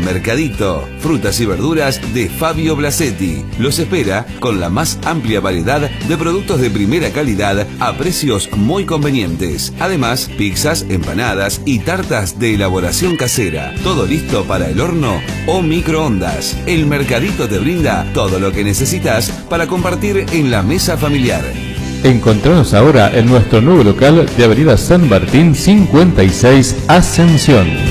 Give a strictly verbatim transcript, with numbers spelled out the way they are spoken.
Mercadito, frutas y verduras de Fabio Blasetti. Los espera con la más amplia variedad de productos de primera calidad a precios muy convenientes. Además, pizzas, empanadas y tartas de elaboración casera. Todo listo para el horno o microondas. El Mercadito te brinda todo lo que necesitas para compartir en la mesa familiar. Encontranos ahora en nuestro nuevo local de Avenida San Martín cincuenta y seis, Ascensión.